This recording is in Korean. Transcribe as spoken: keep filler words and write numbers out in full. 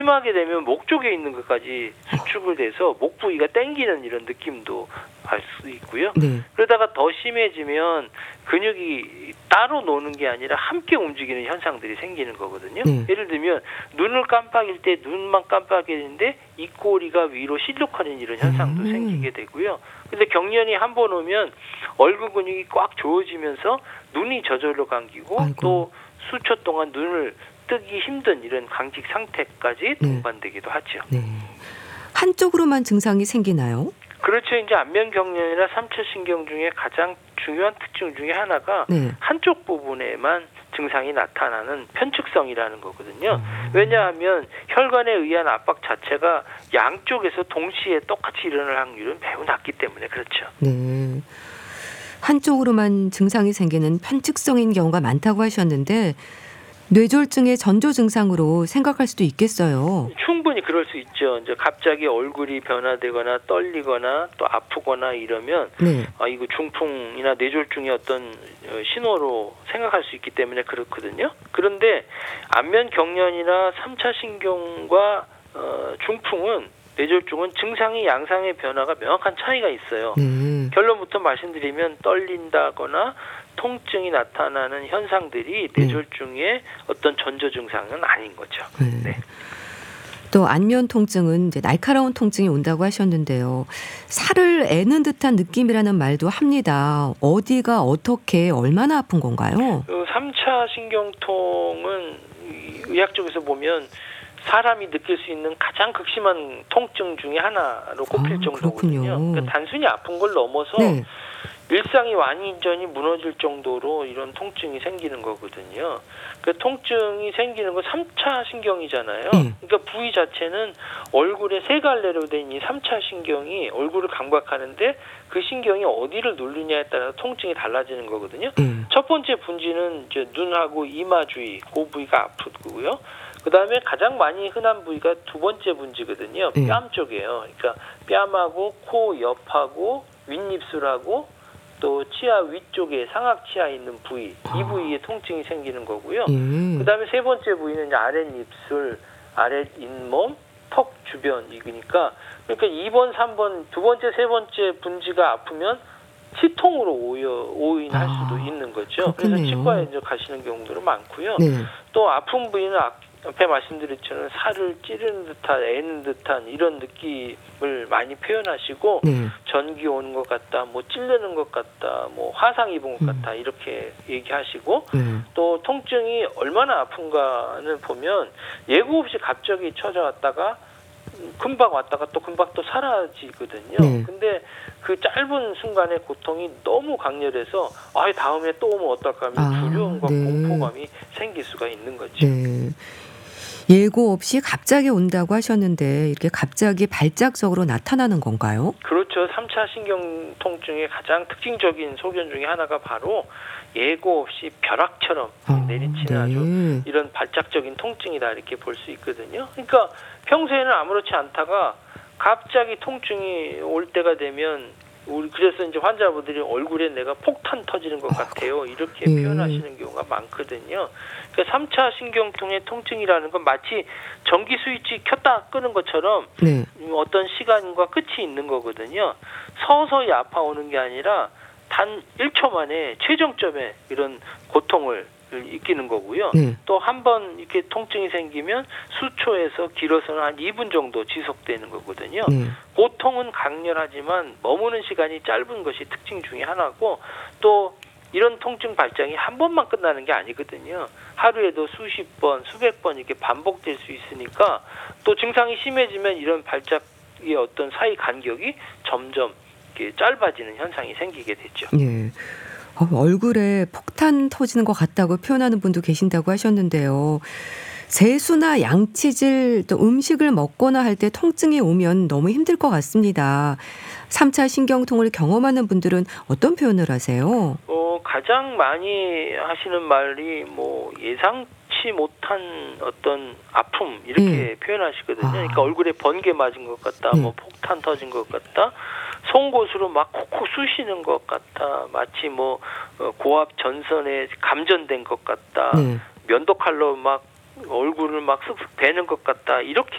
심하게 되면 목 쪽에 있는 것까지 수축을 돼서 목 부위가 땡기는 이런 느낌도 알 수 있고요. 네. 그러다가 더 심해지면 근육이 따로 노는 게 아니라 함께 움직이는 현상들이 생기는 거거든요. 네. 예를 들면 눈을 깜빡일 때 눈만 깜빡이는데 입꼬리가 위로 실룩하는 이런 현상도 음. 생기게 되고요. 근데 경련이 한 번 오면 얼굴 근육이 꽉 조어지면서 눈이 저절로 감기고 아이고. 또 수초 동안 눈을 뜨기 힘든 이런 강직 상태까지 동반되기도 하죠. 네. 한쪽으로만 증상이 생기나요? 그렇죠. 이제 안면 경련이나 삼차 신경 중에 가장 중요한 특징 중에 하나가 네. 한쪽 부분에만 증상이 나타나는 편측성이라는 거거든요. 음. 왜냐하면 혈관에 의한 압박 자체가 양쪽에서 동시에 똑같이 일어날 확률은 매우 낮기 때문에 그렇죠. 네. 한쪽으로만 증상이 생기는 편측성인 경우가 많다고 하셨는데 뇌졸중의 전조 증상으로 생각할 수도 있겠어요. 충분히 그럴 수 있죠. 이제 갑자기 얼굴이 변화되거나 떨리거나 또 아프거나 이러면 네. 아 이거 중풍이나 뇌졸중의 어떤 신호로 생각할 수 있기 때문에 그렇거든요. 그런데 안면 경련이나 삼차 신경과 어, 중풍은 뇌졸중은 증상이 양상의 변화가 명확한 차이가 있어요. 네. 결론부터 말씀드리면 떨린다거나 통증이 나타나는 현상들이 뇌졸중의 어떤 전조 증상은 아닌 거죠. 네. 네. 또 안면 통증은 이제 날카로운 통증이 온다고 하셨는데요. 살을 애는 듯한 느낌이라는 말도 합니다. 어디가 어떻게 얼마나 아픈 건가요? 그 삼차 신경통은 의학적에서 보면 사람이 느낄 수 있는 가장 극심한 통증 중에 하나로 꼽힐 아, 정도거든요. 그렇군요. 그러니까 단순히 아픈 걸 넘어서 네. 일상이 완전히 무너질 정도로 이런 통증이 생기는 거거든요. 그 통증이 생기는 건 삼차 신경이잖아요. 네. 그러니까 부위 자체는 얼굴에 세 갈래로 된 이 삼차 신경이 얼굴을 감각하는데 그 신경이 어디를 누르냐에 따라서 통증이 달라지는 거거든요. 네. 첫 번째 분지는 이제 눈하고 이마 주위, 그 부위가 아프고요. 그 다음에 가장 많이 흔한 부위가 두 번째 분지거든요. 네. 뺨 쪽이에요. 그러니까 뺨하고 코 옆하고 윗입술하고 또 치아 위쪽에 상악 치아에 있는 부위, 이 부위에 통증이 생기는 거고요. 예. 그 다음에 세 번째 부위는 이제 아랫입술, 아랫잇몸, 턱 주변이니까 그러니까 이 번, 삼 번, 두 번째, 세 번째 분지가 아프면 치통으로 오여, 오인할 아, 수도 있는 거죠. 그렇겠네요. 그래서 치과에 이제 가시는 경우도 많고요. 네. 또 아픈 부위는 앞에 말씀드렸처럼 살을 찌르는 듯한, 애는 듯한 이런 느낌을 많이 표현하시고 네. 전기 오는 것 같다, 뭐 찔르는 것 같다, 뭐 화상 입은 것 같다 이렇게 얘기하시고 네. 또 통증이 얼마나 아픈가는 보면 예고 없이 갑자기 찾아왔다가 금방 왔다가 또 금방 또 사라지거든요. 네. 근데 그 짧은 순간의 고통이 너무 강렬해서 아 다음에 또 오면 어떨까 하면 아, 두려움과 네. 공포감이 생길 수가 있는 거죠. 네. 예고 없이 갑자기 온다고 하셨는데 이렇게 갑자기 발작적으로 나타나는 건가요? 그렇죠. 삼차 신경 통증의 가장 특징적인 소견 중에 하나가 바로 예고 없이 벼락처럼 아, 내리치는 네. 아주 이런 발작적인 통증이다 이렇게 볼 수 있거든요. 그러니까 평소에는 아무렇지 않다가 갑자기 통증이 올 때가 되면 우리 그래서 이제 환자분들이 얼굴에 내가 폭탄 터지는 것 같아요 이렇게 네. 표현하시는 경우가 많거든요. 그러니까 삼차 신경통의 통증이라는 건 마치 전기 스위치 켰다 끄는 것처럼 네. 어떤 시간과 끝이 있는 거거든요. 서서히 아파오는 게 아니라 단 일 초 만에 최정점에 이런 고통을 느끼는 거고요. 네. 또 한 번 이렇게 통증이 생기면 수초에서 길어서는 한 이 분 정도 지속되는 거거든요. 네. 고통은 강렬하지만 머무는 시간이 짧은 것이 특징 중에 하나고 또 이런 통증 발작이 한 번만 끝나는 게 아니거든요. 하루에도 수십 번, 수백 번 이렇게 반복될 수 있으니까 또 증상이 심해지면 이런 발작의 어떤 사이 간격이 점점 이렇게 짧아지는 현상이 생기게 되죠. 예. 어, 얼굴에 폭탄 터지는 것 같다고 표현하는 분도 계신다고 하셨는데요. 세수나 양치질 또 음식을 먹거나 할 때 통증이 오면 너무 힘들 것 같습니다. 삼차 신경통을 경험하는 분들은 어떤 표현을 하세요? 어, 가장 많이 하시는 말이 뭐 예상치 못한 어떤 아픔 이렇게 음. 표현하시거든요. 아. 그러니까 얼굴에 번개 맞은 것 같다, 네. 뭐 폭탄 터진 것 같다, 송곳으로 막 콕콕 쑤시는 것 같다, 마치 뭐 어, 고압 전선에 감전된 것 같다, 네. 면도칼로 막 얼굴을 막 쓱쓱 베는 것 같다 이렇게